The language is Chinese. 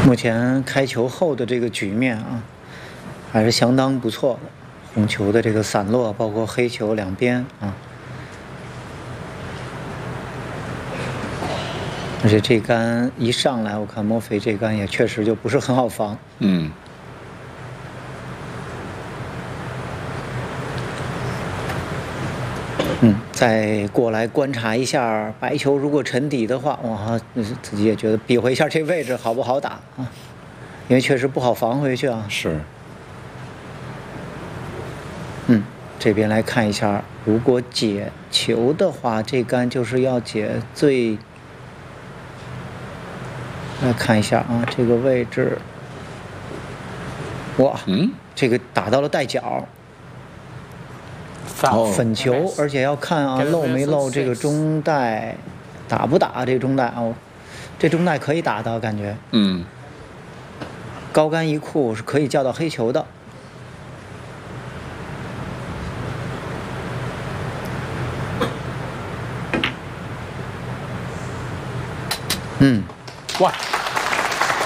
目前开球后的这个局面啊，还是相当不错的。红球的这个散落，包括黑球两边啊，而且这杆一上来，我看墨菲这杆也确实就不是很好防。再过来观察一下白球，如果沉底的话，哇，自己也觉得比划一下这位置好不好打啊？因为确实不好防回去啊。 是。 这边来看一下，如果解球的话，这杆就是要解最。来看一下啊，这个位置，哇，这个打到了带角。粉球，而且要看啊漏没漏这个中带，打不打这中带哦，这中带可以打的感觉。高杆一库是可以叫到黑球的。 哇。